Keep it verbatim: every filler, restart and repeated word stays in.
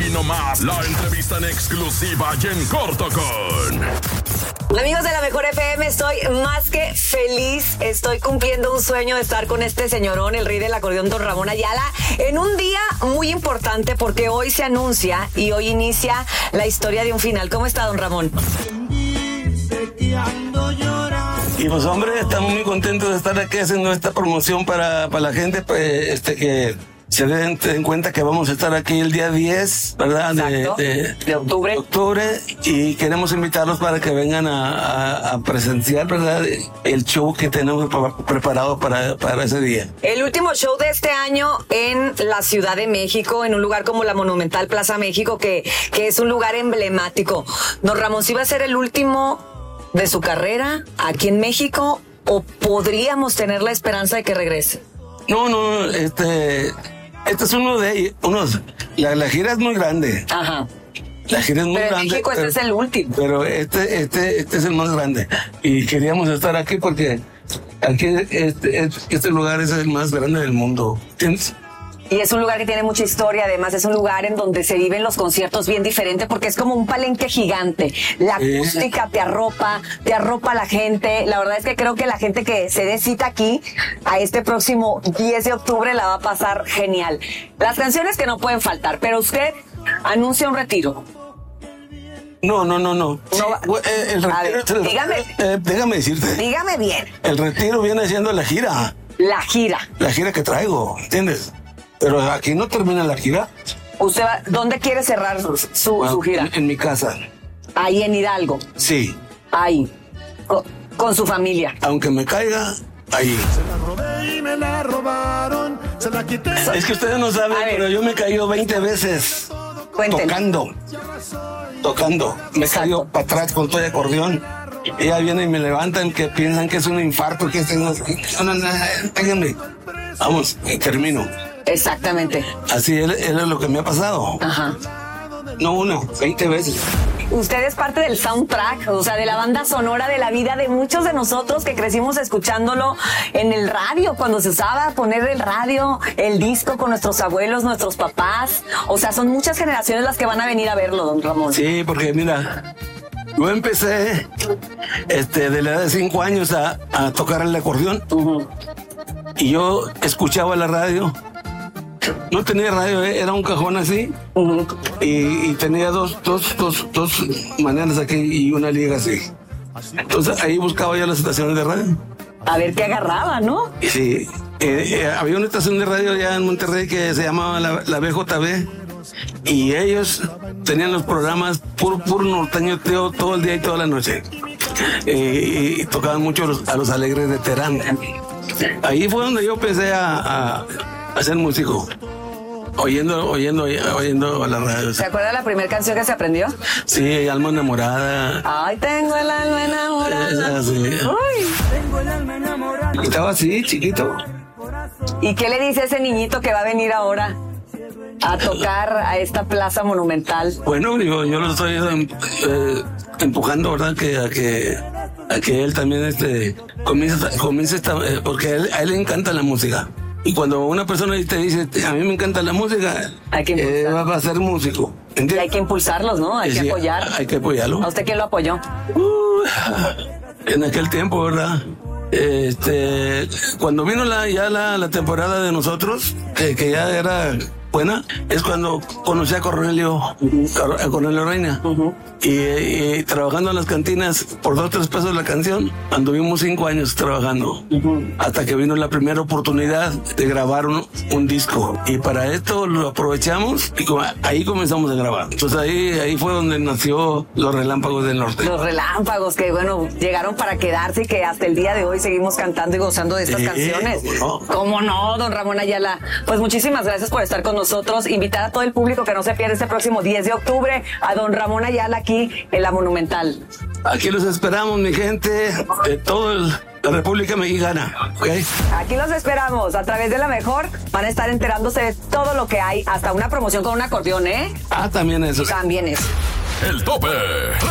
Aquí nomás, la entrevista en exclusiva y en corto con... Amigos de la Mejor F M, estoy más que feliz. Estoy cumpliendo un sueño de estar con este señorón, el rey del acordeón, don Ramón Ayala, en un día muy importante porque hoy se anuncia y hoy inicia la historia de un final. ¿Cómo está, don Ramón? Y pues, hombre, estamos muy contentos de estar aquí haciendo esta promoción para, para la gente, pues, este que se den, den cuenta que vamos a estar aquí el día diez, ¿verdad? Exacto, de, de, de octubre. octubre. Y queremos invitarlos para que vengan a, a, a presenciar, ¿verdad? El show que tenemos preparado para, para ese día. El último show de este año en la Ciudad de México, en un lugar como la Monumental Plaza México, que, que es un lugar emblemático. Don Ramón, ¿sí va a ser el último de su carrera aquí en México o podríamos tener la esperanza de que regrese? No, no, este... Este es uno de ellos, unos, la, la gira es muy grande. Ajá. La gira es muy pero grande. En México pero, este es el último. Pero este, este, este es el más grande. Y queríamos estar aquí porque aquí este, este lugar es el más grande del mundo. ¿Entiendes? Y es un lugar que tiene mucha historia, además es un lugar en donde se viven los conciertos bien diferente porque es como un palenque gigante. La acústica eh. te arropa, te arropa a la gente. La verdad es que creo que la gente que se dé cita aquí a este próximo diez de octubre la va a pasar genial. Las canciones que no pueden faltar, pero usted anuncia un retiro. No, no, no, no. no va... el retiro, a ver, el, dígame, eh, déjame decirte. Dígame bien. El retiro viene siendo la gira. La gira. La gira que traigo, ¿entiendes? Pero aquí no termina la gira. ¿Usted va, dónde quiere cerrar su, su, bueno, su gira? En, en mi casa. Ahí en Hidalgo. Sí. Ahí. Con, con su familia. Aunque me caiga, ahí. Se la robé y me la robaron. Se la quité. Es que ustedes no saben, pero yo me he caído veinte veces. Cuéntenme. Tocando. Tocando. Me he caído para atrás con todo el acordeón. Ella viene y me levantan, que piensan que es un infarto, que es... No, no, no, déjenme. Vamos, termino. Exactamente. Así es, es lo que me ha pasado. Ajá. No una, veinte veces. Usted es parte del soundtrack, o sea, de la banda sonora de la vida de muchos de nosotros que crecimos escuchándolo en el radio, cuando se usaba poner el radio, el disco con nuestros abuelos, nuestros papás. O sea, son muchas generaciones las que van a venir a verlo, don Ramón. Sí, porque mira, yo empecé este, de la edad de cinco años a, a tocar el acordeón. Uh-huh. Y yo escuchaba la radio. No tenía radio, ¿eh? Era un cajón así. Uh-huh. y, y tenía dos, dos, dos, dos maneras aquí y una liga así. Entonces ahí buscaba yo las estaciones de radio. A ver qué agarraba, ¿no? Sí. Eh, eh, había una estación de radio allá en Monterrey que se llamaba la, la B J B. Y ellos tenían los programas puro, puro norteño todo el día y toda la noche. Eh, y tocaban mucho a los, a los alegres de Terán. Ahí fue donde yo empecé a, a, a ser músico. Oyendo, oyendo, oyendo la radio. ¿Se acuerda de la primera canción que se aprendió? Sí, Alma Enamorada. Ay, tengo el alma enamorada. Esa, sí. Uy. Tengo el alma enamorada. Y estaba así, chiquito. ¿Y qué le dice a ese niñito que va a venir ahora a tocar a esta plaza monumental? Bueno, yo, yo lo estoy eh, empujando, ¿verdad? Que, a, que, a que él también este, comience, comience esta, eh, porque a él, a él le encanta la música. Y cuando una persona te dice, a mí me encanta la música, hay que eh, va a ser músico. ¿Entiendes? Y hay que impulsarlos, ¿no? Hay sí, que apoyar. Hay que apoyarlo. ¿A usted quién lo apoyó? Uh, en aquel tiempo, ¿verdad? Este, cuando vino la, ya la, la temporada de nosotros, que, que ya era buena, es cuando conocí a Cornelio, a Cornelio Reina. Uh-huh. Y, y trabajando en las cantinas por dos, tres pesos la canción, anduvimos cinco años trabajando. Uh-huh. Hasta que vino la primera oportunidad de grabar un, un disco. Y para esto lo aprovechamos y ahí comenzamos a grabar. Entonces ahí, ahí fue donde nació Los Relámpagos del Norte. Los Relámpagos, que bueno, llegaron para quedarse y que hasta el día de hoy seguimos cantando y gozando de estas sí, canciones. ¿cómo no? ¿Cómo no, don Ramón Ayala? Pues muchísimas gracias por estar con nosotros. Invitar a todo el público que no se pierda este próximo diez de octubre a don Ramón Ayala aquí en la Monumental. Aquí los esperamos, mi gente, de toda la República Mexicana, ¿okay? Aquí los esperamos. A través de La Mejor van a estar enterándose de todo lo que hay, hasta una promoción con un acordeón, ¿eh? Ah, también eso. También eso. El tope.